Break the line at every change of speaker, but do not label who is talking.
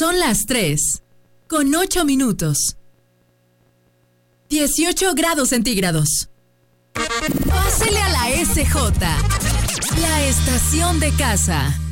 Son las 3:08. 18 grados centígrados. Pásele a la SJ, la estación de casa.